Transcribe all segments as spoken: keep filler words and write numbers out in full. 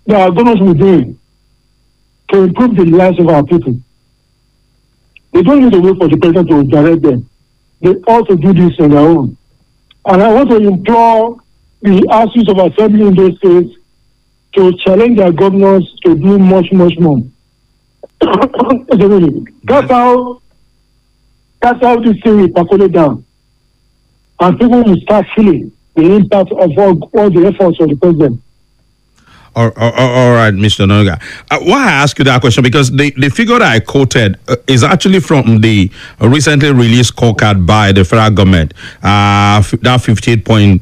that our governors will do to improve the lives of our people. They don't need to wait for the president to direct them. They ought to do this on their own. And I want to implore the houses of assembly in those states to challenge their governors to do much, much more. That's how that's how this thing will percolate down. And people will start feeling the impact of all, all the efforts of the president. All, all, all right, Mister Ononuga. Uh, why I ask you that question? Because the, the figure that I quoted uh, is actually from the recently released scorecard by the federal government. Uh, f- that fifteen point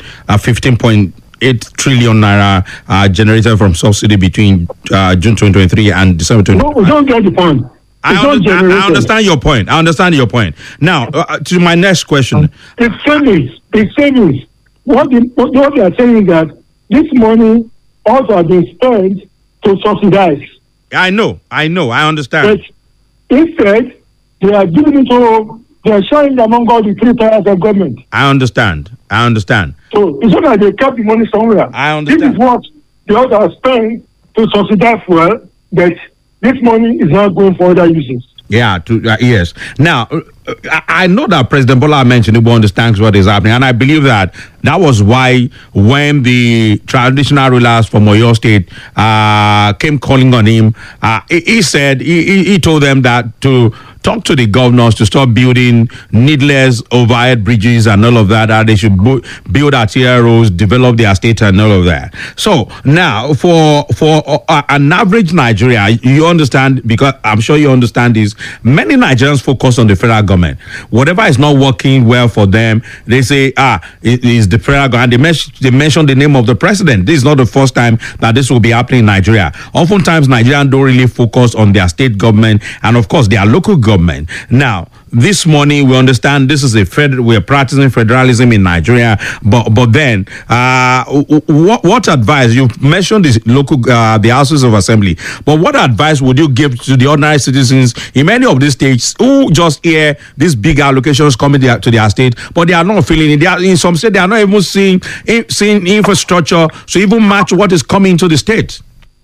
eight trillion naira uh, generated from subsidy between uh, June twenty twenty-three and December twenty twenty-five. No, we don't get the point. I, under, I, I understand your point. I understand your point. Now, uh, to my next question. It's savings. It's savings. What, the, what they are saying is that this money also has been spent to subsidize. I know. I know. I understand. But instead, they are giving it to, they are sharing among all the three tiers of government. I understand. I understand. So it's not like they kept the money somewhere. I understand. This is what they also have spent to subsidize fuel, but this money is not going for other uses. Yeah, to, uh, yes. Now, uh, I, I know that President Bola mentioned Tinubu understands what is happening, and I believe that that was why when the traditional rulers from Oyo State uh, came calling on him, uh, he, he said, he, he told them that to talk to the governors to stop building needless overhead bridges and all of that, that they should bu- build arterial roads, develop their state and all of that. So now for for uh, an average Nigeria, you understand, because I'm sure you understand this, many Nigerians focus on the federal government. Whatever is not working well for them, they say, ah, it is the federal government. They, mes- they mention the name of the president. This is not the first time that this will be happening in Nigeria. Oftentimes, Nigerians don't really focus on their state government and, of course, their local government. Now, this morning we understand this is a federal. We are practicing federalism in Nigeria, but but then, uh, what what advice you mentioned this local uh, the houses of assembly, but what advice would you give to the ordinary citizens in many of these states who just hear these big allocations coming to their, to their state, but they are not feeling it? They are, in some states, they are not even seeing seeing infrastructure to even match what is coming into the state.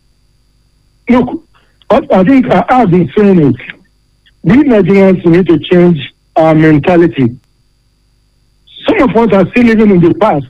Look, I think I have been saying it. We Nigerians need to change our mentality. Some of us are still living in the past,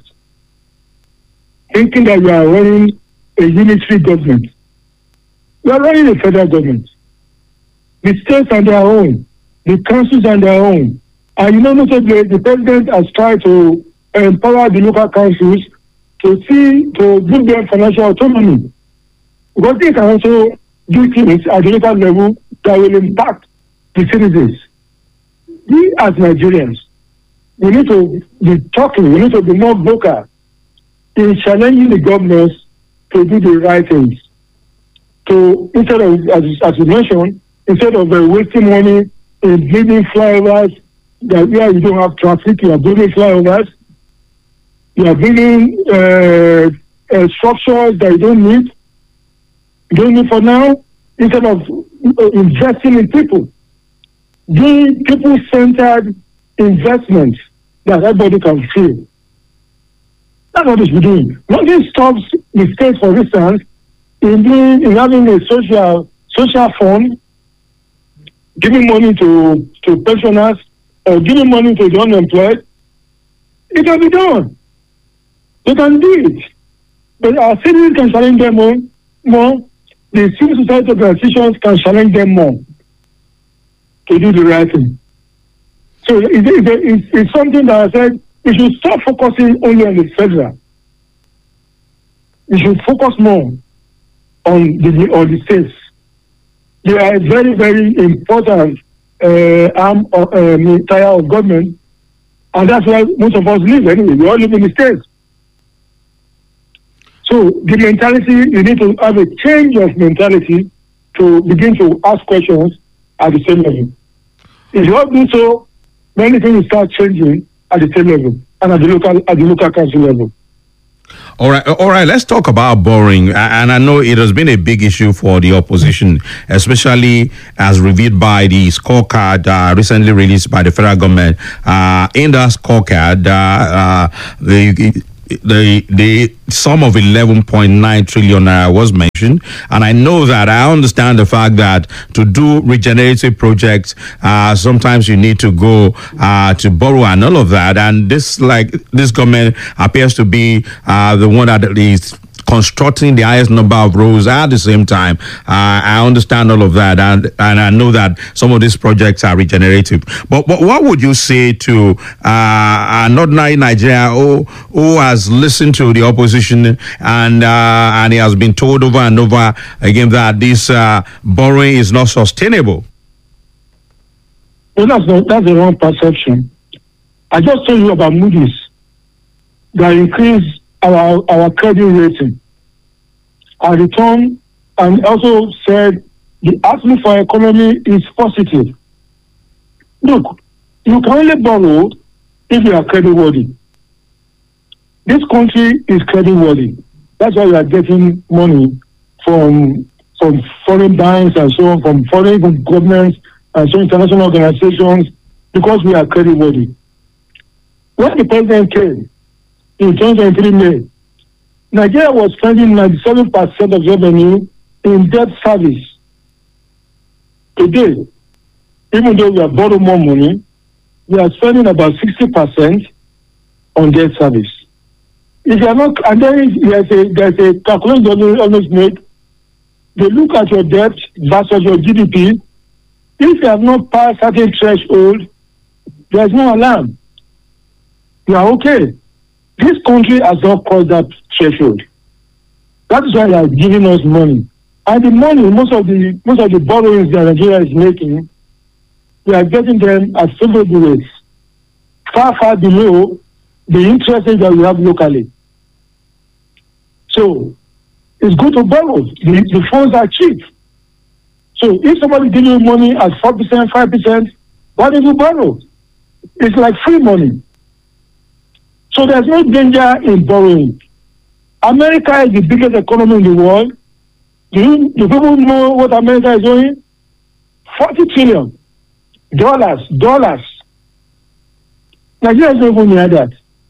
thinking that we are running a unitary government. We are running a federal government. The states are their own. The councils are their own. And you know, notably, the president has tried to empower the local councils to see, to give them financial autonomy. Because they can also do things at the local level that will impact the citizens. We as Nigerians, we need to be talking, we need to be more vocal in challenging the governors to do the right things. To, instead of, as, as you mentioned, instead of uh, wasting money in building flyovers, that where you don't have traffic, you are building flyovers, you are building uh, uh, structures that you don't need, you don't need for now, instead of uh, investing in people. Doing people-centered investments that everybody can feel. That's what we should be doing. Nothing stops the state, for instance, in doing in having a social social fund, giving money to, to pensioners or giving money to the unemployed. It can be done. They can do it. But our citizens can challenge them more. more. The civil society organizations can challenge them more to do the right thing. So it's, it's, it's something that I said we should stop focusing only on the federal. We should focus more on the on the states. They are a very, very important uh, arm of uh, tier of government, and that's where most of us live anyway. We all live in the states. So the mentality, you need to have a change of mentality to begin to ask questions at the same level. If you don't do so, many things will start changing at the same level and at the local at the local council level. All right, all right. Let's talk about borrowing, and I know it has been a big issue for the opposition, especially as reviewed by the scorecard uh, recently released by the federal government. Uh, in that scorecard, uh, uh, the the the sum of eleven point nine trillion naira was mentioned, and I know that I understand the fact that to do regenerative projects, uh, sometimes you need to go uh, to borrow and all of that. And this, like this government, appears to be uh, the one that is constructing the highest number of roads at the same time. Uh, I understand all of that, and and I know that some of these projects are regenerative. But, but what would you say to uh, an ordinary Nigerian who, who has listened to the opposition and uh, and he has been told over and over again that this uh, borrowing is not sustainable? Well, that's not, that's the wrong perception. I just told you about Moody's that increased our our credit rating. Our return, and also said the outlook for economy is positive. Look, you can only borrow if you are creditworthy. This country is creditworthy. That's why we are getting money from from foreign banks and so on, from foreign governments and so international organizations, because we are creditworthy. When the president came in twenty twenty-three May, Nigeria was spending ninety-seven percent of revenue in debt service. Today, even though we are borrowing more money, we are spending about sixty percent on debt service. If you are not, and then there's a, there's a calculation they always make. They look at your debt versus your G D P. If you have not passed certain threshold, there's no alarm. You are okay. This country has not crossed that threshold. That is why they are giving us money. And the money, most of the most of the borrowings that Nigeria is making, we are getting them at favorable rates, far, far below the interest rate that we have locally. So it's good to borrow. The, the funds are cheap. So if somebody gives you money at four percent, five percent, why do you borrow? It's like free money. So there's no danger in borrowing. America is the biggest economy in the world. Do, you, do people know what America is doing? forty trillion dollars. Dollars. Nigeria is not even near that.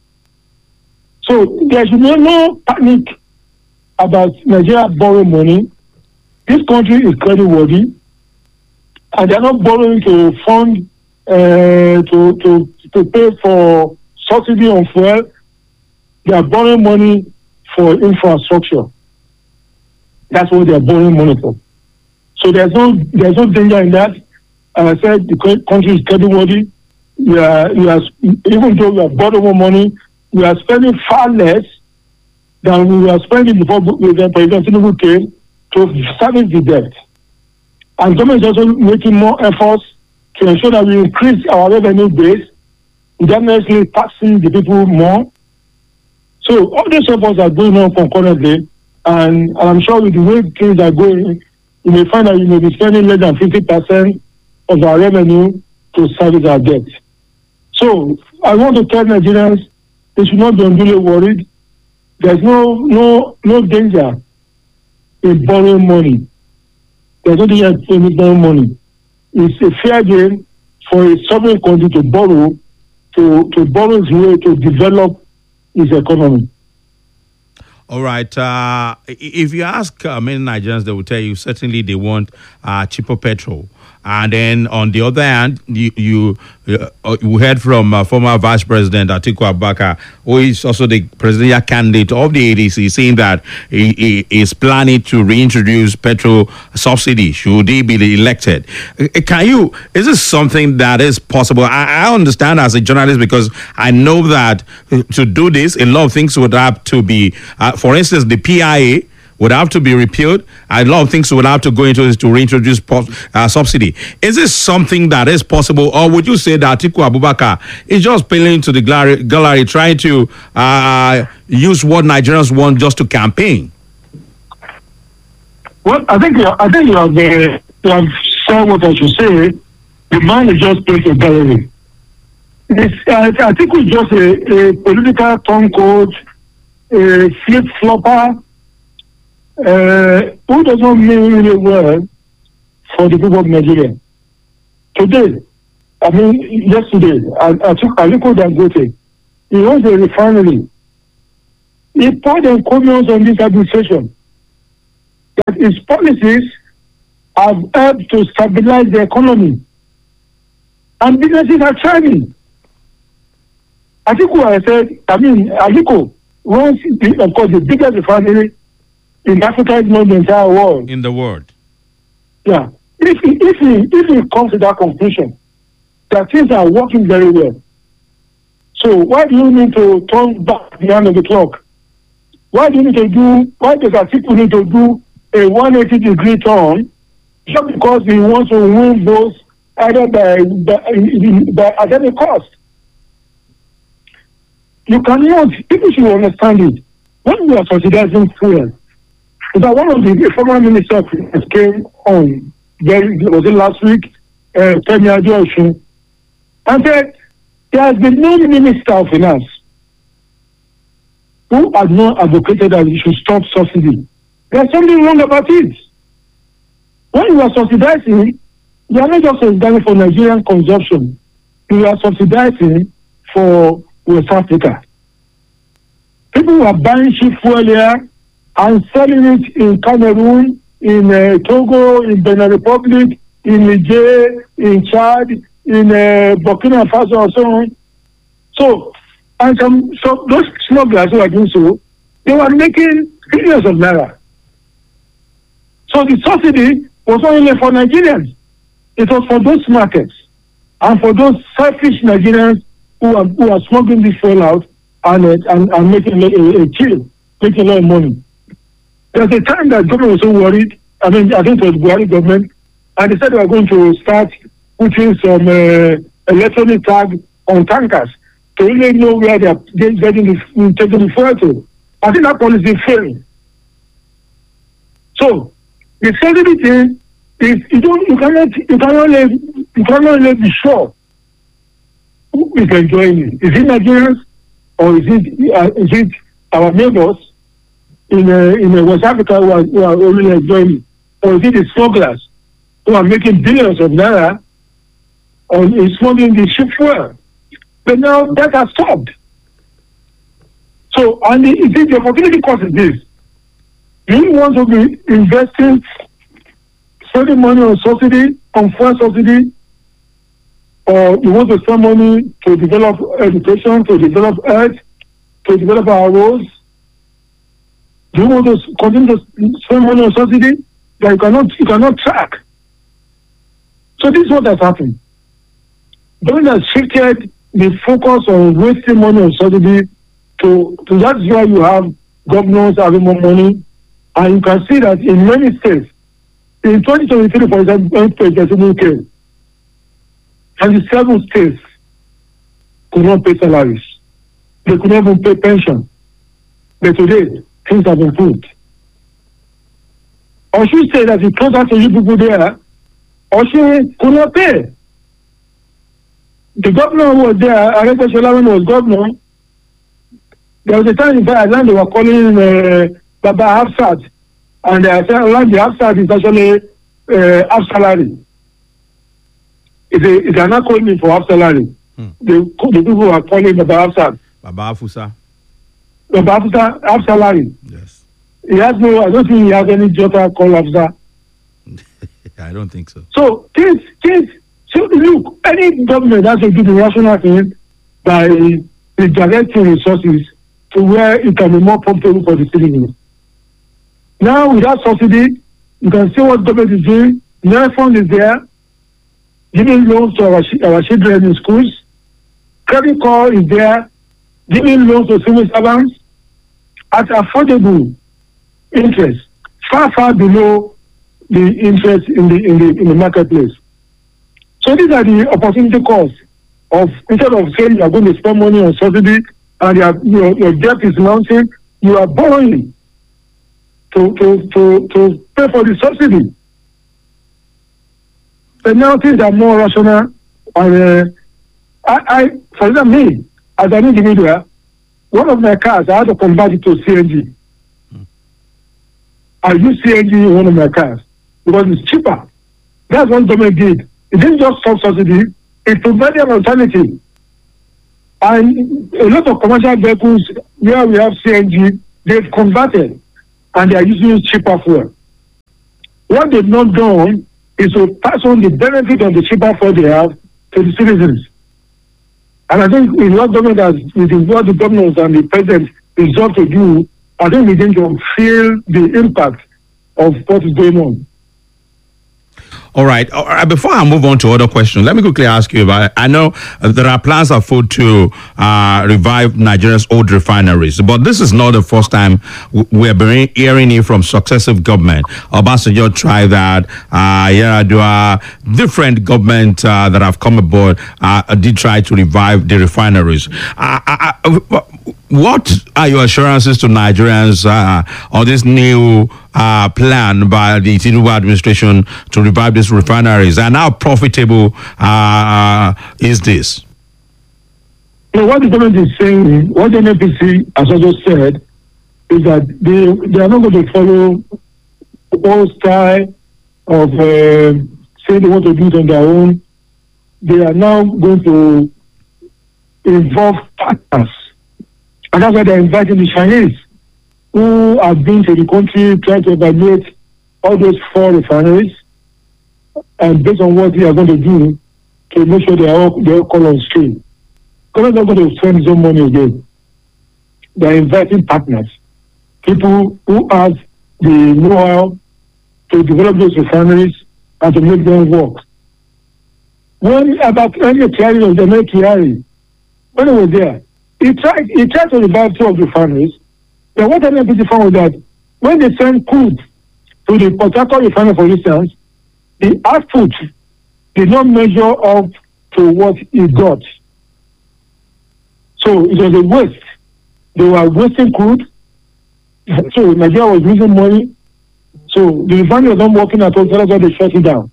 So there should be no panic about Nigeria borrowing money. This country is creditworthy, and they are not borrowing to fund uh, to to to pay for subsidy on fuel. They are borrowing money for infrastructure. That's what they are borrowing money for. So there's no there's no danger in that. As I said, the country is creditworthy. We are, we are, even though we are borrowing money, we are spending far less than we were spending before President Tinubu came to service the debt. And government is also making more efforts to ensure that we increase our revenue base without necessarily taxing the people more. So all these efforts are going on concurrently, and, and I'm sure with the way things are going, you may find that you may be spending less than fifty percent of our revenue to service our debt. So I want to tell Nigerians they should not be unduly worried. There's no no no danger in borrowing money. There's no danger in borrowing money. It's a fair game for a sovereign country to borrow to, to borrow its way to develop its economy. All right. Uh, if you ask uh, many Nigerians, they will tell you certainly they want uh, cheaper petrol. And then on the other hand, you you, uh, you heard from uh, former Vice President Atiku Abubakar, who is also the presidential candidate of the A D C, saying that he, he is planning to reintroduce petrol subsidy should he be elected. Can you, is this something that is possible? I, I understand as a journalist, because I know that to do this, a lot of things would have to be, uh, for instance, the P I A would have to be repealed. A lot of things would have to go into this to reintroduce uh, subsidy. Is this something that is possible, or would you say that Atiku Abubakar is just playing to the gallery, gallery trying to uh, use what Nigerians want just to campaign? Well, I think I think you have, uh, you have said what I should say. The man is just playing to the gallery. It's, uh, I think it's just a, a political turncoat, a flip flopper. Uh, who does not mean really well for the people of Nigeria. Today, I mean, yesterday, I, I took Aliko Dangote. He owns a refinery he poured encomiums on this administration that its policies have helped to stabilize the economy and businesses are thriving. Atiku, I said, I mean, Aliko runs, of course, the biggest refinery in Africa, if not the entire world. In the world. Yeah. If he, if he, if he comes to that conclusion that things are working very well, so why do you need to turn back the hand of the clock? Why do you need to do, why does Atiku need to do a one hundred eighty degree turn just because he wants to win votes either by, by, by at any cost? You cannot, people should understand it. When we are subsidizing fuel, that one of the former ministers came on, very, was it last week, uh, Femi Adeosun, and said, there has been no minister of finance who has not advocated that we should stop subsidy. There's something wrong about it. When you are subsidizing, you are not just subsidizing for Nigerian consumption. You are subsidizing for West Africa. People are buying cheap fuel here and selling it in Cameroon, in uh, Togo, in Benin Republic, in Niger, in Chad, in uh, Burkina Faso, and so on. So, and some, so those smugglers who are doing so, they were making billions of naira. So the subsidy was not only for Nigerians, it was for those markets and for those selfish Nigerians who are, who are smuggling this fuel out and, uh, and, and making a, a, a chill, making a lot of money. There's a time that government was so worried, I mean, I think it was Buhari government, and they said they were going to start putting some uh, electronic tag on tankers to really know where they are getting the, taking the fuel to. I think that policy failed. So, the subsidy thing is, you don't, you cannot, you cannot, let, you cannot let be sure who is enjoying it. Is it Nigerians or is it, uh, is it our neighbors in uh, in uh, West Africa who are, who are really enjoying it? Or is it the smugglers who are making billions of naira on uh, smuggling the ship fuel? But now that has stopped. So, and the, is it the opportunity cost is this? Do you want to be investing, spending money on subsidy, on fuel subsidy, or you want to spend money to develop education, to develop health, to develop our roads? Do you want to continue to spend money on subsidy that you cannot, you cannot track? So this is what has happened. Government has shifted the focus on wasting money on subsidy to, to that's why you have governors having more money. And you can see that in many states, in twenty twenty-three, for example, when President came, twenty-seven states could not pay salaries. They could not even pay pension. But today, things have improved. Osun State, that is closer to you people there, Osun could not pay. The governor who was there, Aregbesola, when he was governor, there was a time in Ireland they were calling uh, Baba Hafsat, and they said around the Hafsat is actually uh, half salary. It's, a, it's an acronym for half salary. Hmm. The, the people who are calling Baba Hafsat. Baba Afusa. Baba Hafsat, half salary. Yes. He has no, I don't think he has any daughter called Hafsa. I don't think so. So, things, things, so look, any government has to do the rational thing by redirecting resources to where it can be more profitable for the citizens. Now, without subsidy, you can see what government is doing. Naira fund is there, giving loans to our, our children in schools. Credit card is there, giving loans to civil servants at affordable interest, far, far below the interest in the in the in the marketplace. So these are the opportunity costs of, instead of saying you are going to spend money on subsidy and you are, your, your debt is mounting, you are borrowing to, to, to, to pay for the subsidy. But now things are more rational. And uh, I, I, for example, me, as an individual, one of my cars, I had to convert it to C N G. Hmm. I use C N G in one of my cars because it's cheaper. That's what government did. It didn't just stop subsidy, it provided an alternative. And a lot of commercial vehicles where we have C N G, they've converted and they are using cheaper fuel. What they've not done is to pass on the benefit of the cheaper fuel they have to the citizens. And I think in what government has, with what the governors and the president resolved to do, I think we need to feel the impact of what is going on. All right. All right. Before I move on to other questions, let me quickly ask you about. I know uh, there are plans afoot to uh, revive Nigeria's old refineries, but this is not the first time w- we're been hearing it from successive government. Obasanjo tried that. Uh, Yar'Adua, different government uh, that have come aboard uh, did try to revive the refineries. Uh, I, I, what are your assurances to Nigerians uh, on this new uh, plan by the Tinubu administration to revive these refineries, and how profitable uh, is this? So what the government is saying, what the N N P C has also said, is that they they are not going to follow all style of uh, saying they want to do it on their own. They are now going to involve partners, and that's why they're inviting the Chinese who have been to the country trying to evaluate all those four refineries, and based on what they are going to do to make sure they are all, they are all on stream. Government is not going to spend his own money again. They are inviting partners, people who have the know-how to develop those refineries and to make them work. When about Emir Kyari of the Emir Kyari, when he was there, he tried he tried to revive two of the refineries. But what N N P C found was that when they sent crude to the Port Harcourt refinery, for instance, the output did not measure up to what it got. So it was a waste. They were wasting crude. So Nigeria was losing money. So the refinery was not working at all, so that's why they shut it down.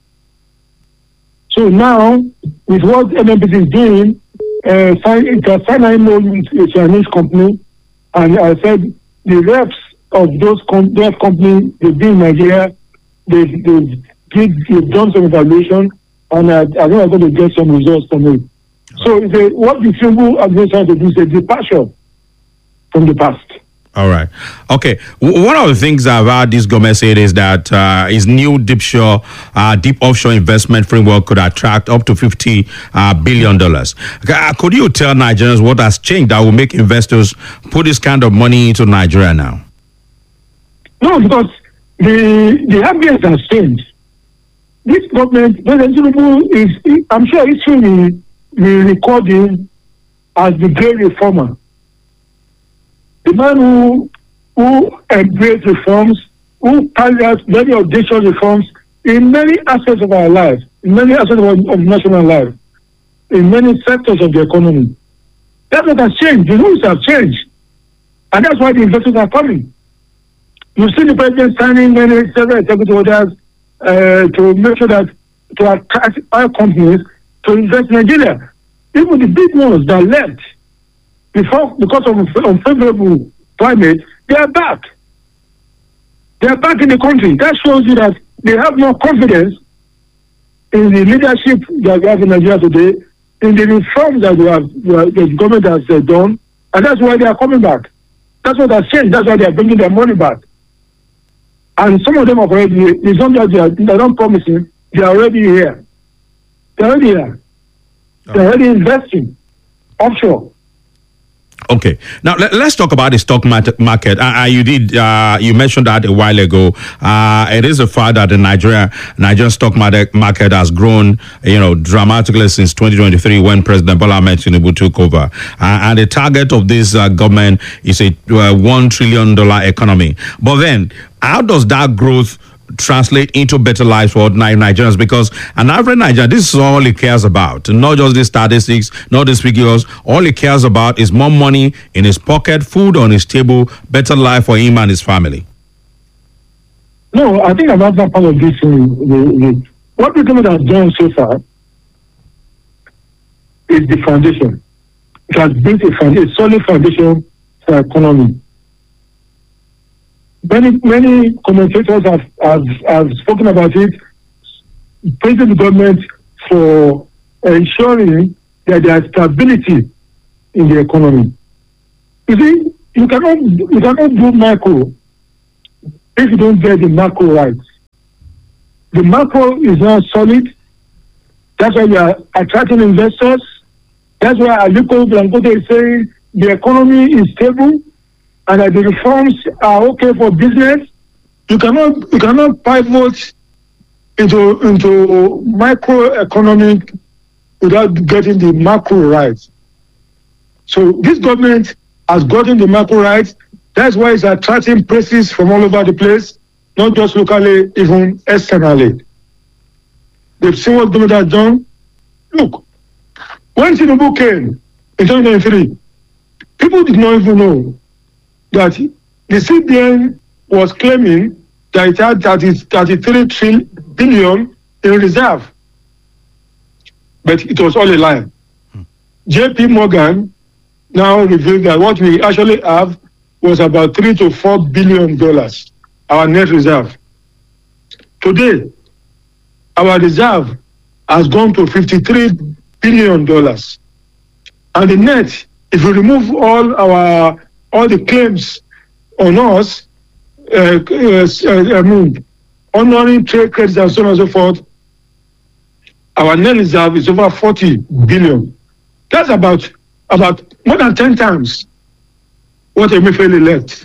So now, with what N N P C is doing, uh, sign, it has signed an M O U with a Chinese company, and I said the reps of those com- that company, they've been in Nigeria, they, they've, did, they've done some evaluation, and I, I think I'm going to get some results from it. So it's a, what the Tinubu administration to do is a departure from the past. All right. Okay. W- one of the things I've heard this government say is that uh, his new deep shore, uh, deep offshore investment framework could attract up to fifty uh, billion dollars. Uh, could you tell Nigerians what has changed that will make investors put this kind of money into Nigeria now? No, because the the ambience has changed. This government, President Tinubu is, I'm sure history will, will record him as the great reformer. The man who who embraced reforms, who carried out very audacious reforms in many aspects of our life, in many aspects of, of national life, in many sectors of the economy. That's what has changed. The rules have changed. And that's why the investors are coming. You see the president signing many several executive orders uh, to make sure that to attract our companies to invest in Nigeria. Even the big ones that left before because of unfavorable climate, they are back. They are back in the country. That shows you that they have more confidence in the leadership that we have in Nigeria today, in the reforms that we have, the government has uh, done, and that's why they are coming back. That's what has changed. That's why they are bringing their money back. And some of them have already, it's not that they are, they are not promising, they are already here. They are already here. They are already investing offshore. Okay. Now let, let's talk about the stock market. Uh, uh, you did. Uh, you mentioned that a while ago. Uh, it is a fact that the Nigeria Nigerian stock market market has grown, you know, dramatically since twenty twenty-three when President Bola Ahmed Tinubu took over. Uh, and the target of this uh, government is a uh, one trillion dollar economy. But then, how does that growth translate into better lives for ordinary Nigerians? Because an average Nigerian, this is all he cares about, not just the statistics, not the figures. All he cares about is more money in his pocket, food on his table, better life for him and his family. No, I think another part of this, uh, the, the, what the government has done so far is the foundation. It has built a, foundation, a solid foundation for our economy. Many many commentators have, have, have spoken about it, praising the government for ensuring that there is stability in the economy. You see, you cannot you cannot do micro if you don't get the macro right. The macro is not solid. That's why we are attracting investors. That's why Aliko Dangote is saying the economy is stable and that the reforms are okay for business. You cannot you cannot pivot into into microeconomic without getting the macro right. So this government has gotten the macro right. That's why it's attracting praises from all over the place, not just locally, even externally. They've seen what government has done. Look, when Tinubu came in twenty twenty-three, people did not even know that the C B N was claiming that it had thirty-three billion in reserve. But it was all a lie. Hmm. J P Morgan now revealed that what we actually have was about three to four billion dollars, our net reserve. Today, our reserve has gone to fifty-three billion dollars. And the net, if we remove all our all the claims on us, uh, uh, I mean, honoring trade credits and so on and so forth, our net reserve is over forty billion. That's about about more than ten times what Emefiele left.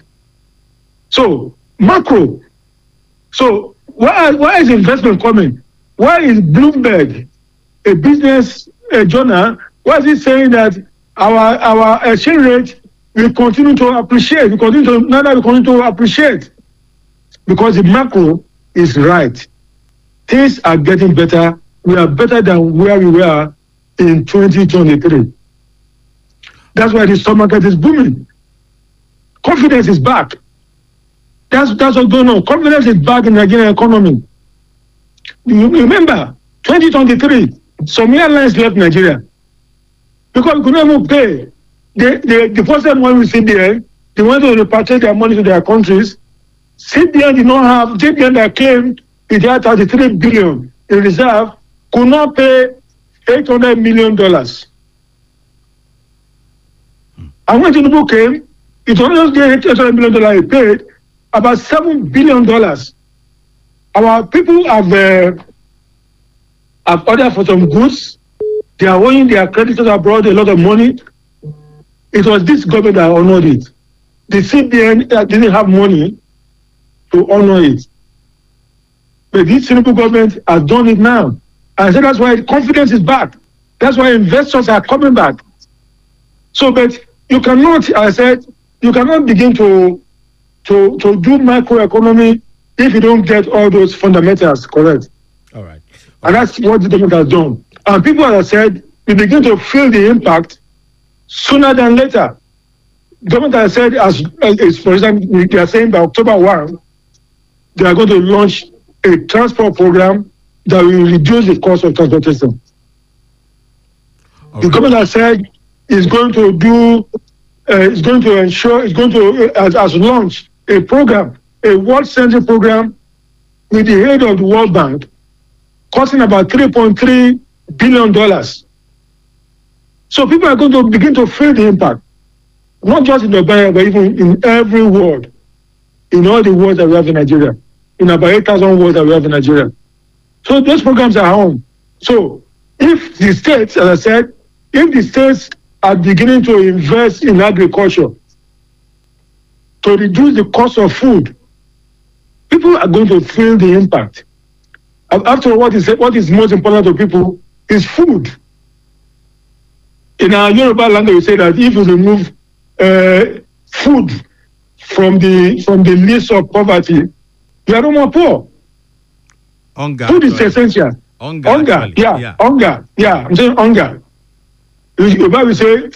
So macro. So why why is investment coming? Why is Bloomberg, a business a journal, why is it saying that our our exchange rate will continue to appreciate? We continue to now that we continue to appreciate because the macro is right. Things are getting better. We are better than where we were in twenty twenty-three. That's why the stock market is booming. Confidence is back. That's that's what's going on. Confidence is back in the Nigerian economy. You remember, twenty twenty-three, some airlines left Nigeria because we could not even pay. They, they deposited money with C B N. They wanted to repatriate their money to their countries. C B N did not have, C B N that claimed it had thirty-three billion in reserve, could not pay eight hundred million dollars. Hmm. And when Tinubu came, it was not just eight hundred million dollars he paid, about seven billion dollars. Our people have, uh, have ordered for some goods. They are owing their creditors abroad a lot of money. It was this government that honored it. The C B N didn't have money to honor it. But this Tinubu government has done it now. And so that's why confidence is back. That's why investors are coming back. So, but you cannot, as I said, you cannot begin to, to, to do microeconomy if you don't get all those fundamentals correct. All right. All and that's right. What the government has done. And people, as I said, we begin to feel the impact sooner than later. The government, as I said, as, as for example, they are saying by October first, they are going to launch a transport program that will reduce the cost of transportation. Okay. The government has said is going to do, uh, is going to ensure, is going to, uh, has, has launched a program, a world-centric program with the aid of the World Bank, costing about three point three billion dollars. So people are going to begin to feel the impact, not just in the Bay, but even in every ward, in all the wards that we have in Nigeria, in about eight thousand wards that we have in Nigeria. So those programs are home. So if the states, as I said, if the states are beginning to invest in agriculture to reduce the cost of food, people are going to feel the impact. After all, what is what is most important to people is food. In our Yoruba language, we say that if you remove uh, food from the from the list of poverty, you are no more poor. Hunger, food is essential. Hunger, hunger yeah, yeah, hunger, yeah. I'm saying hunger. The Bible say,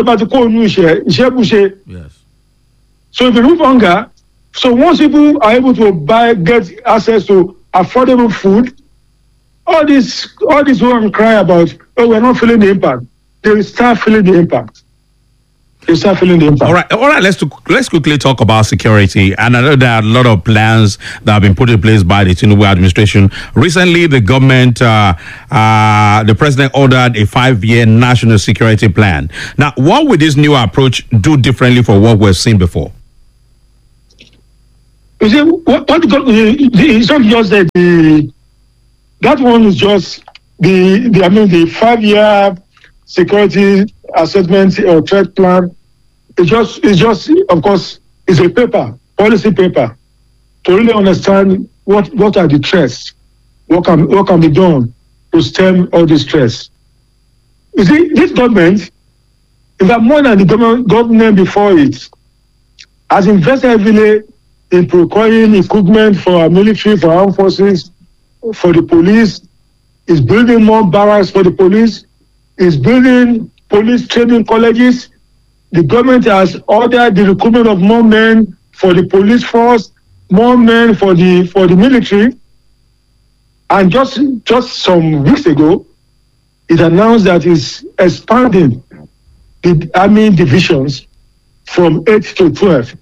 yes. So if you remove hunger, so once people are able to buy, get access to affordable food, all this, all this who cry about, oh, we're not feeling the impact, they will start feeling the impact. you start feeling the impact. All right, all right. Let's to, let's quickly talk about security. And I know there are a lot of plans that have been put in place by the Tinubu administration. Recently, the government, uh, uh, the president ordered a five-year national security plan. Now, what would this new approach do differently from what we've seen before? You see, what, what the, the, it's not just that the that one is just the, the I mean the five-year security assessment or threat plan. It's just it's just of course it's a paper, policy paper, to really understand what what are the threats, what can what can be done to stem all this stress. You see, this government, in fact, more than the government government before it, has invested heavily in procuring equipment for our military, for our armed forces, for the police, is building more barracks for the police, is building police training colleges. The government has ordered the recruitment of more men for the police force, more men for the for the military. And just just some weeks ago, it announced that it's expanding the army divisions from eight to twelve.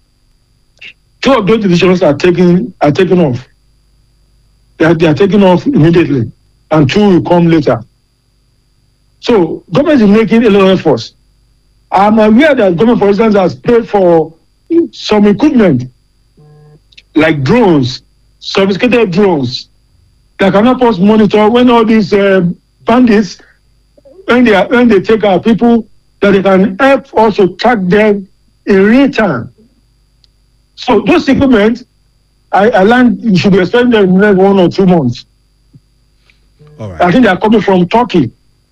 Two of those divisions are taking are taking off. They are, they are taking off immediately, and two will come later. So government is making a lot of efforts. I'm aware that government, for instance, has paid for some equipment like drones, sophisticated drones that can help us monitor when all these uh, bandits, when they are, when they take our people, that they can help also track them in real time. So those equipment, I, I learned you should be expecting them in the next one or two months. All right. I think they are coming from Turkey.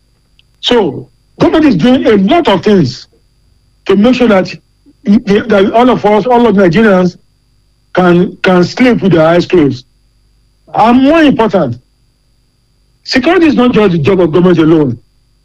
So government is doing a lot of things to make sure that, that all of us, all of Nigerians, can can sleep with their eyes closed. And more important, security is not just the job of government alone.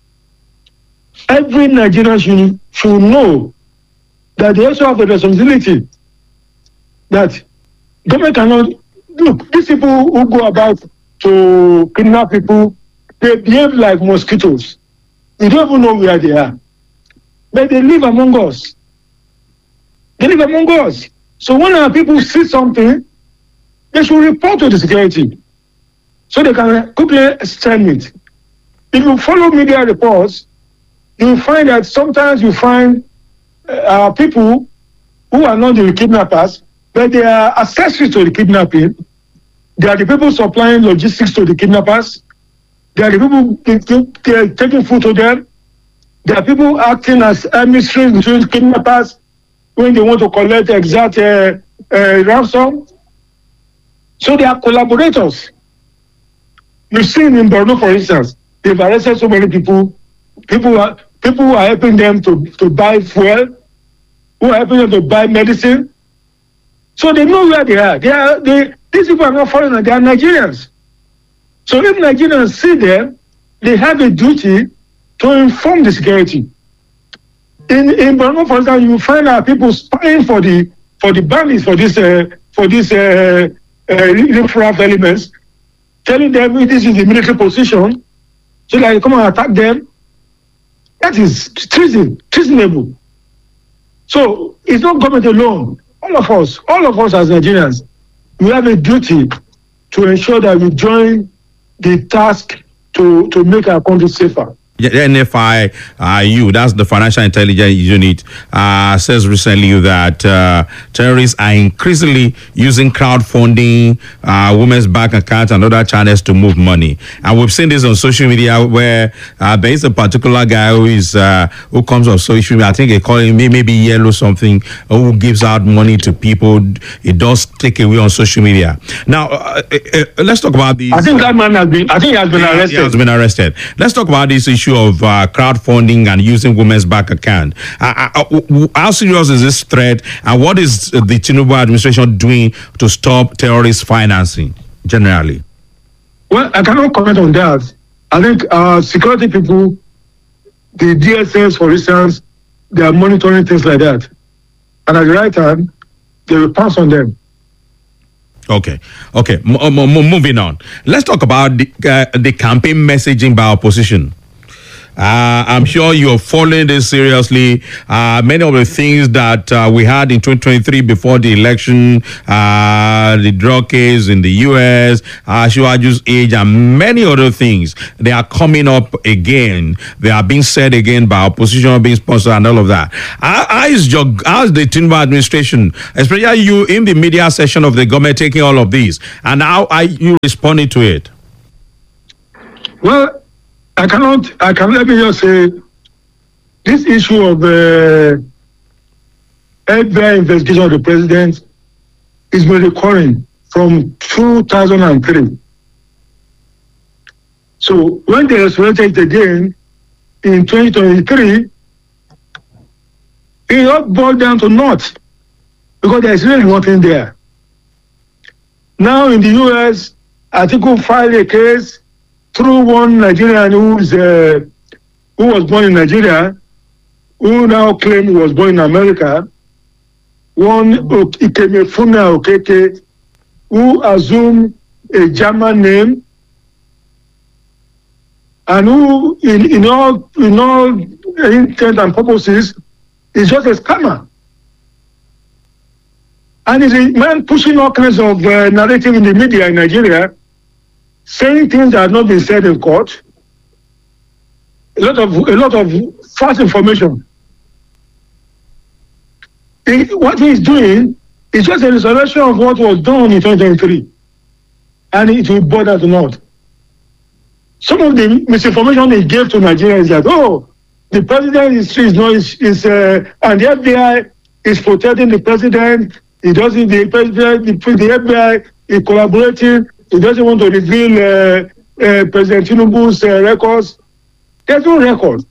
Every Nigerian should, should know that they also have a responsibility that government cannot look. These people who go about to kidnap people, they behave like mosquitoes. We don't even know where they are, but they live among us. They live among us. So when our people see something, they should report to the security so they can quickly stem it. If you follow media reports, you will find that sometimes you find uh, people who are not the kidnappers, but they are accessories to the kidnapping. They are the people supplying logistics to the kidnappers. They are the people they, they are taking food to them. There are people acting as emissaries between kidnappers when they want to collect exact uh, uh, ransom. So they are collaborators. You've seen in Borno, for instance, they've arrested so many people. People are people who are helping them to, to buy fuel, who are helping them to buy medicine. So they know where they are. They are they, these people are not foreigners, they are Nigerians. So if Nigerians see them, they have a duty to inform the security. In in Borno, for example, you find out people spying for the for the bandits, for this uh, for these uh, uh, elements, telling them this is the military position, so that they come and attack them. That is treason, treasonable. So it's not government alone. All of us, all of us as Nigerians, we have a duty to ensure that we join the task to, to make our country safer. The N F I U, that's the Financial Intelligence Unit, uh, says recently that uh, terrorists are increasingly using crowdfunding, uh, women's bank accounts, and other channels to move money. And we've seen this on social media where uh, there is a particular guy who is uh, who comes on social media. I think they call him maybe Yellow something, who gives out money to people. It does take away on social media. Now, uh, uh, let's talk about these. I think that man has been. I think he has been arrested. He has been arrested. Let's talk about this issue of uh, crowdfunding and using women's bank account. Uh, uh, how serious is this threat, and what is the Tinubu administration doing to stop terrorist financing generally? Well, I cannot comment on that. I think uh, security people, the D S S, for instance, they are monitoring things like that, and at the right time, they will pass on them. Okay, okay. M- m- moving on. Let's talk about the, uh, the campaign messaging by opposition. Uh, I'm sure you're following this seriously. Uh, many of the things that uh, we had in twenty twenty-three before the election, uh, the drug case in the U S, uh, Shiwaju's age, and many other things, they are coming up again. They are being said again by opposition, being sponsored, and all of that. How, how is your, how is the Tinubu administration, especially you in the media session of the government, taking all of these, and how are you responding to it? Well, I cannot, I can let me just say, this issue of the F B I investigation of the president is been recurring from two thousand three. So when they resurrected it again in twenty twenty-three, it all boiled down to naught, because there's really nothing there. Now in the U S, Atiku filed a case through one Nigerian who's, uh, who was born in Nigeria, who now claimed he was born in America, one Ikemefuna Okeke, who assumed a German name, and who, in, in all in all intent and purposes, is just a scammer. And he's a man pushing all kinds of uh, narrative in the media in Nigeria, saying things that have not been said in court. A lot of a lot of false information. He, what he's doing is just a restoration of what was done in twenty twenty-three, and it will bother to not. Some of the misinformation he gave to Nigerians is that, oh, the president is, is not is, is uh, and the F B I is protecting the president. He doesn't. The president, the, the F B I is collaborating. He doesn't want to reveal uh, uh, President Tinubu's uh, records. There's no record.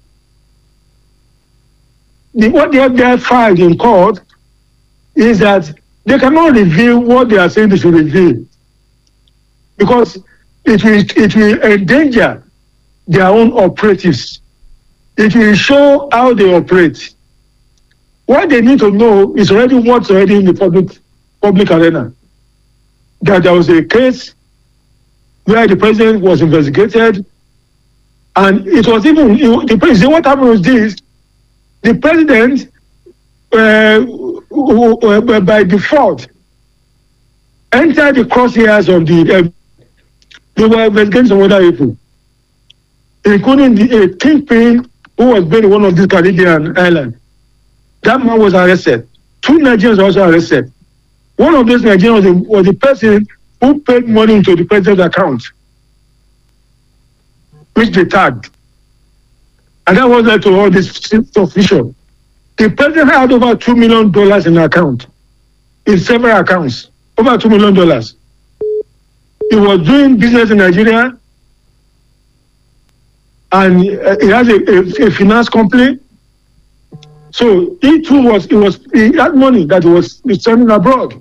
The, what the F B I filed in court is that they cannot reveal what they are saying they should reveal, because it will it will endanger their own operatives. It will show how they operate. What they need to know is already what's already in the public public arena. That there was a case where the president was investigated, and it was even it, the president. What happened was this: the president, uh, who, uh, by default, entered the crosshairs of the. Uh, they were investigating some other people, including the uh, kingpin who was based in one of these Caribbean islands. That man was arrested. Two Nigerians were also arrested. One of those Nigerians was the, was the person who paid money into the president's account, which they tagged. And that was led to all this official. The president had over two million dollars in account, in several accounts, over two million dollars. He was doing business in Nigeria, and he has a, a, a finance company. So he too was, he was, he had money that he was sending abroad.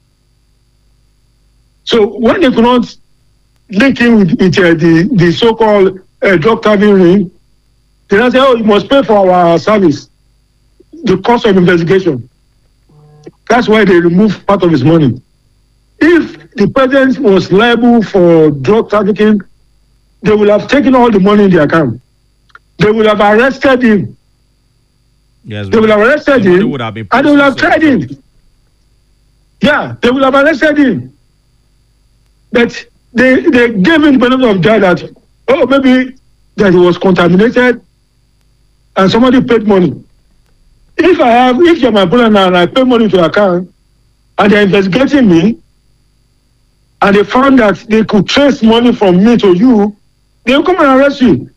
So when they could not link him with, with uh, the, the so-called uh, drug trafficking ring, they now say, oh, you must pay for our service, the cost of investigation. That's why they removed part of his money. If the president was liable for drug trafficking, they would have taken all the money in the account. They would have arrested him. Yes, they would have arrested the him, would have been and they would have tried him. Yeah, they would have arrested him. But they, they gave him the benefit of doubt that, oh, maybe that he was contaminated and somebody paid money. If I have, if you're my brother now and I pay money to your account and they're investigating me and they found that they could trace money from me to you, they'll come and arrest you.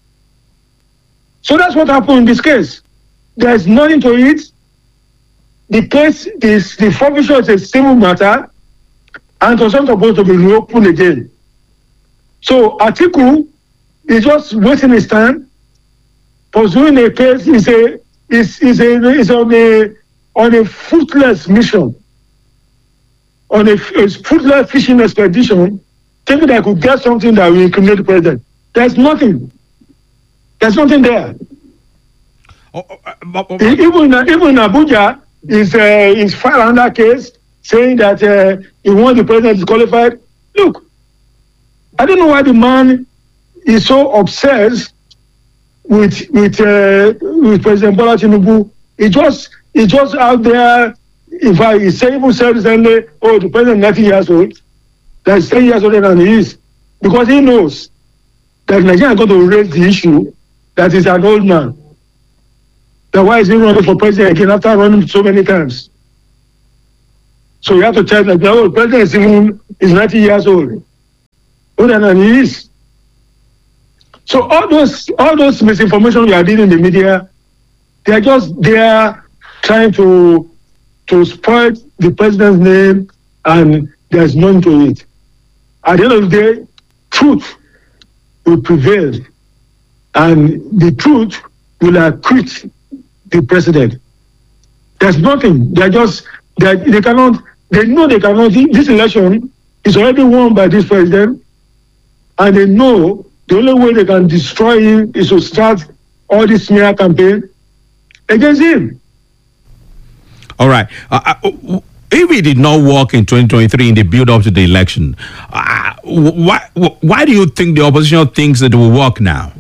So that's what happened in this case. There's nothing to it. The case is, the forfeiture is a civil matter, and it was not supposed to be reopened again. So Atiku is just wasting his time, pursuing a case is a is is a is on a on a fruitless mission, on a, a fruitless fishing expedition, thinking that I could get something that will incriminate the president. There's nothing. There's nothing there. Oh, oh, oh, oh, Even even Abuja is uh, is filed another case saying that uh, he wants the president disqualified. Look, I don't know why the man is so obsessed with with uh, with President Bola Tinubu. He just he just out there. In fact, he said, even said recently, "Oh, the president is ninety years old. That's ten years older than he is," because he knows that Nigeria is going to raise the issue that he's an old man. Then why is he running for president again after running so many times? So you have to tell that the old president is even is ninety years old, older than he is. So all those all those misinformation you are reading in the media, they are just there trying to to spoil the president's name, and there's none to it. At the end of the day, truth will prevail, and the truth will acquit the president. There's nothing. They're just they they cannot. They know they cannot. This election is already won by this president, and they know the only way they can destroy him is to start all this smear campaign against him. All right. Uh, uh, if it did not work in twenty twenty-three in the build-up to the election, uh, why why do you think the opposition thinks that it will work now?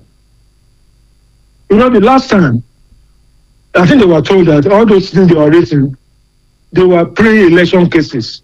You know, the last time, I think they were told that all those things they were raising, they were pre-election cases.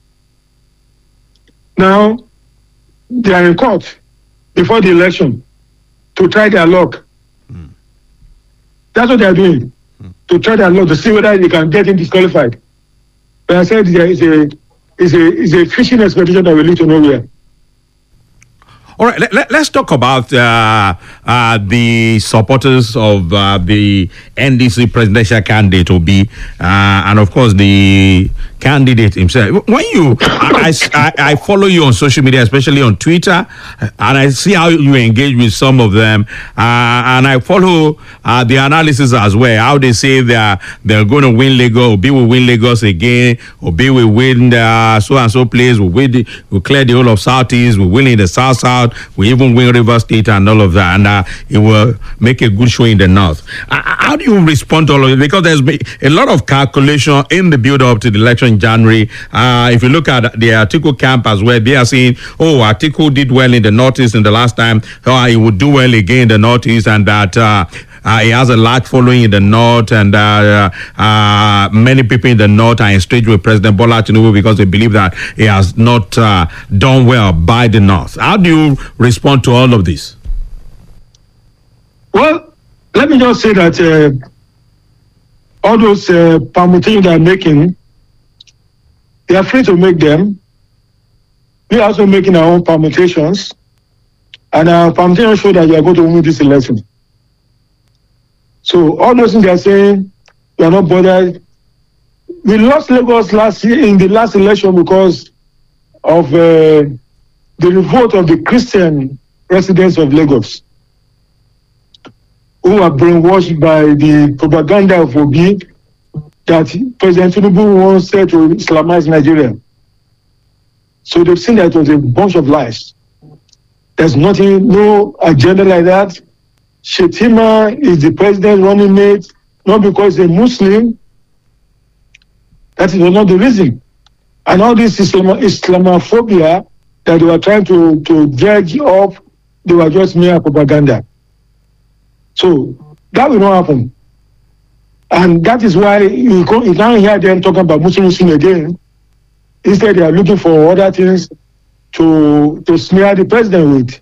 Now, they are in court before the election to try their luck. Mm. That's what they are doing, mm. to try their luck to see whether they can get him disqualified. But I said it's a, it's a, it's a fishing expedition that will lead to nowhere. All right, let, let, let's talk about uh, uh, the supporters of uh, the N D C presidential candidate, Obi, uh, and of course the candidate himself. When you, I, I, I follow you on social media, especially on Twitter, and I see how you engage with some of them, uh, and I follow uh, the analysis as well, how they say they're, they're going to win Lagos, Obi will win Lagos again, Obi will win uh, so-and-so place, will win the, will clear the whole of Southeast, will win in the South-South, we even win River State and all of that, and uh, it will make a good show in the North. Uh, how do you respond to all of it? Because there's been a lot of calculation in the build-up to the election in January. Uh, if you look at the Atiku camp as well, they are saying, oh, Atiku did well in the Northeast in the last time, oh, he would do well again in the Northeast, and that uh, uh, he has a large following in the North, and uh, uh, many people in the North are in stage with President Bola Tinubu because they believe that he has not uh, done well by the North. How do you respond to all of this? Well, let me just say that uh, all those uh, permutations they are making, they are free to make them. We are also making our own permutations, and our permutations show that we are going to win this election. So all those things they are saying, we are not bothered. We lost Lagos last year in the last election because of uh, the revolt of the Christian residents of Lagos, who are brainwashed by the propaganda of Obi that President Tinubu wants to Islamize Nigeria. So they've seen that it was a bunch of lies. There's nothing, no agenda like that. Shetima is the president running mate, not because he's a Muslim. That is not the reason. And all this Islam Islamophobia that they were trying to, to dredge up, they were just mere propaganda. So that will not happen. And that is why you, you can't hear them talking about Muslim Muslim again. Instead, they are looking for other things to, to smear the president with.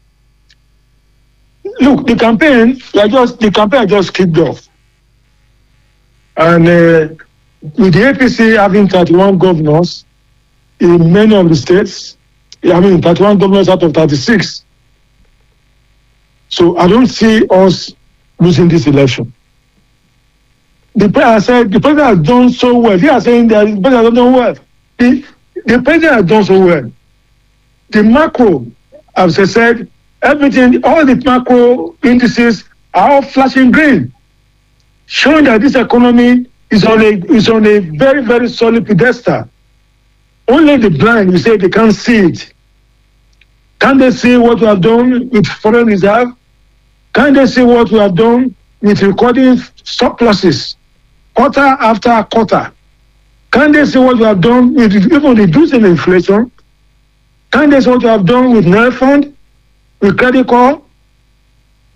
Look, the campaign, like just the campaign just kicked off. And uh, with the A P C having thirty-one governors in many of the states, I mean, thirty-one governors out of thirty-six. So I don't see us losing this election. The president said the president has done so well. They are saying that the president has done well. The, the president has done so well. The macro, as I said, everything, all the macro indices are all flashing green, showing that this economy is on a is on a very, very solid pedestal. Only the blind, you say they can't see it. Can they see what we have done with foreign reserve? Can they see what we have done with recording surpluses quarter after quarter? Can they see what we have done with even reducing inflation? Can they see what we have done with Naira Fund, with credit card?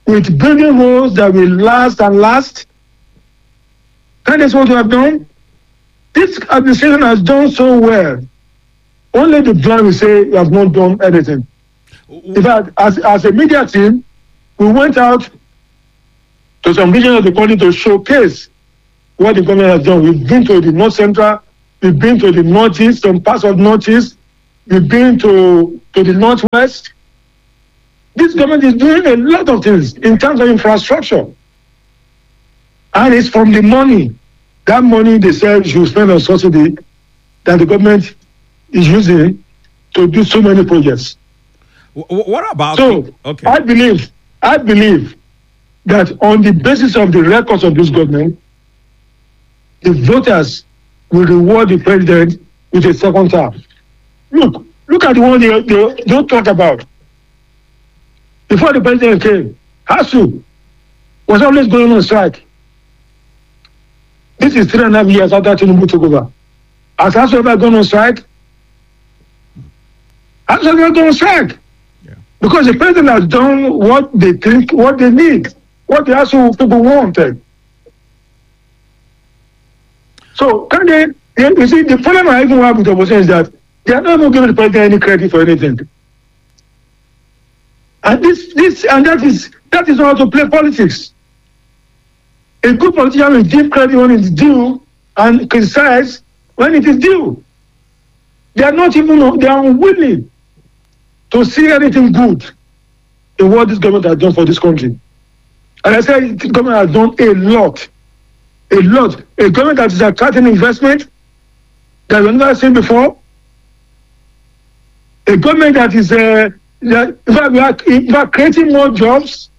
with building roads that will last and last. That is what we have done. This administration has done so well. Only the blind will say you have not done anything. In fact, as, as a media team, we went out to some regions of the country to showcase what the government has done. We've been to the North Central, we've been to the Northeast, some parts of Northeast, we've been to, to the Northwest. This government is doing a lot of things in terms of infrastructure. And it's from the money, that money they said you should spend on subsidy, that the government is using to do so many projects. What about? So okay. I believe, I believe that on the basis of the records of this government, the voters will reward the president with a second term. Look, look at the one they, they don't talk about. Before the president came, Hasu was always going on strike. This is three and a half years after Tinubu took over. Has Hasu ever gone on strike? Hasu ever gone on strike? Yeah. Because the president has done what they think, what they need, what the Hasu people wanted. So, can they, you see, the problem I even have with the opposition is that they are not even giving the president any credit for anything. And this, this, and that is that is how to play politics. A good politician will give credit when it's due and criticize when it is due. They are not even, they are unwilling to see anything good in what this government has done for this country. And I say this government has done a lot, a lot. A government that is attracting investment that we've never seen before. A government that is uh, that, in fact, we are, we are creating more jobs.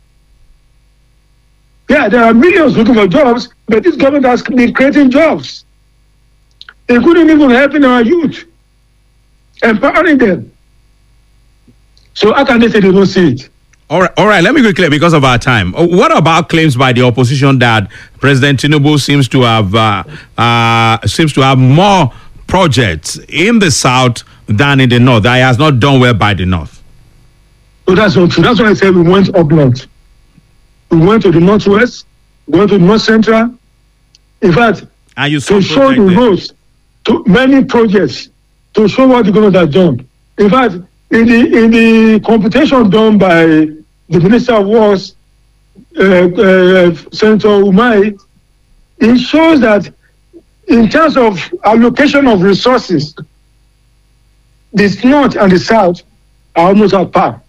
Yeah, there are millions looking for jobs, but this government has been creating jobs, including even helping our youth, empowering them. So how can they say they don't see it? All right, all right. Let me quickly, because of our time. What about claims by the opposition that President Tinubu seems to have uh, uh, seems to have more projects in the south than in the north? That he has not done well by the north. So that's not true. That's why I said we went up north. We went to the northwest, we went to the north central. In fact, and you to show the roads, to many projects, to show what the government has done. In fact, in the in the computation done by the Minister of Works, uh, uh, Senator Umai, it shows that in terms of allocation of resources, the north and the south are almost at par.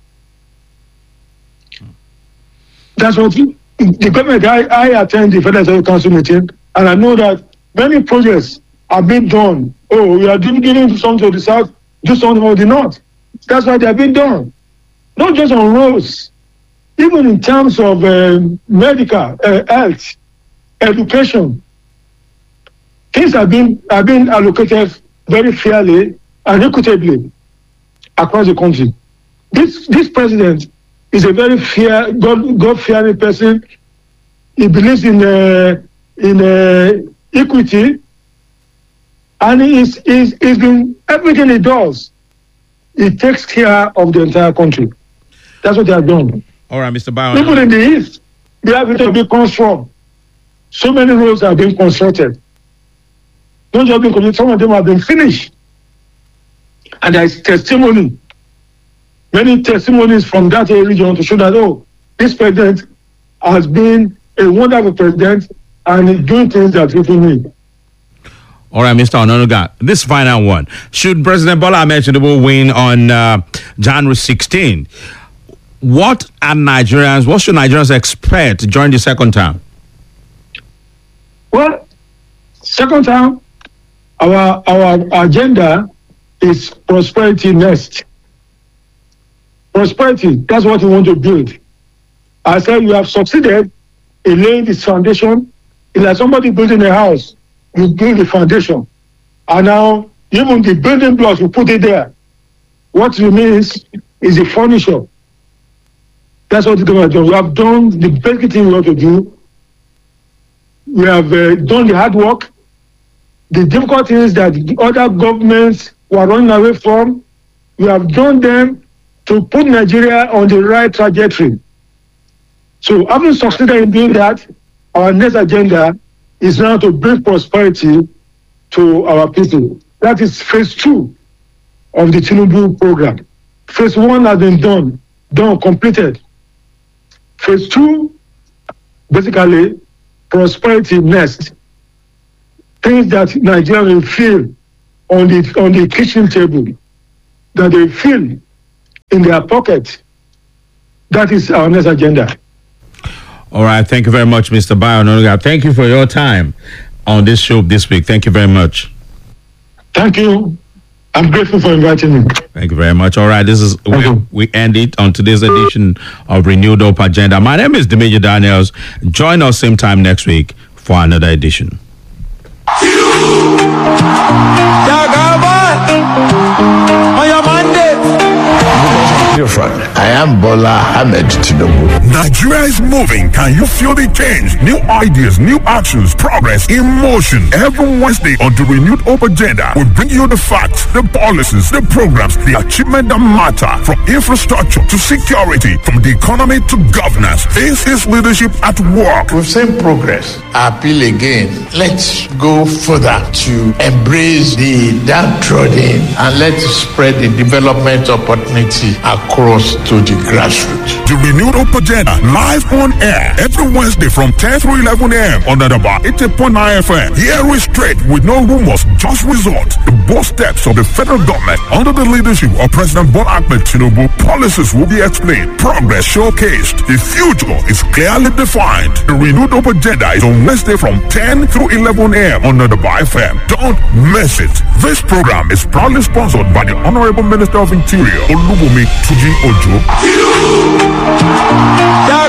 That's what the government, I, I attend the Federal Executive Council meeting, and I know that many projects are being done. Oh, we are doing giving some to the south, do something for the north. That's why they are being done. Not just on roads, even in terms of uh, medical, uh, health, education. Things are being, are being allocated very fairly and equitably across the country. This, this president is a very fair, God, God-fearing person. He believes in uh, in uh, equity, and he's, he's, he's been everything he does. He takes care of the entire country. That's what they have done. All right, Mister Bayo. Even in the east, they have to be constructed. So many roads are being constructed. Don't just be constructed. Some of them have been finished, and there is testimony. Many testimonies from that region to show that, oh, this president has been a wonderful president and is doing things that people need. All right, Mister Ononuga, this final one. Should President Bola Ahmed Tinubu win on uh, January sixteenth, what are Nigerians, what should Nigerians expect during the second term? Well, second term, our, our agenda is prosperity next. Prosperity, that's what we want to build. I said we have succeeded in laying this foundation. It's like somebody building a house, you build the foundation. And now, even the building blocks, we put it there. What remains is the furniture. That's what the government has done. We have done the basic thing we want to do. We have uh, done the hard work. The difficult things that the other governments were running away from, we have done them to put Nigeria on the right trajectory. So having succeeded in doing that, our next agenda is now to bring prosperity to our people. That is phase two of the Tinubu program. Phase one has been done, done, completed. Phase two, basically, prosperity next. Things that Nigerians will feel on the on the kitchen table, that they feel in their pocket. That is our next agenda. All right. Thank you very much, Mister Bayo Onanuga. Thank you for your time on this show this week. Thank you very much. Thank you. I'm grateful for inviting me. Thank you very much. All right. This is where we end it on today's edition of Renewed Hope Agenda. My name is Dimeji Daniels. Join us same time next week for another edition. I am Bola Ahmed Tinubu. Nigeria is moving. Can you feel the change? New ideas, new actions, progress in motion. Every Wednesday on the Renewed Hope Agenda, we bring you the facts, the policies, the programs, the achievement that matter, from infrastructure to security, from the economy to governance. This is leadership at work. We've seen progress. I appeal again. Let's go further to embrace the downtrodden and let's spread the development opportunity across to the grassroots. The Renewed Hope Agenda, live on air every Wednesday from ten through eleven a.m. on the bar eighty point nine F M. Here we straight with no rumors, just results. The bold steps of the federal government under the leadership of President Bola Ahmed Tinubu. Policies will be explained, progress showcased. The future is clearly defined. The Renewed Hope Agenda is on Wednesday from ten through eleven a.m. on the bar F M. Don't miss it. This program is proudly sponsored by the Honorable Minister of Interior, Olubunmi Tuji Ojo.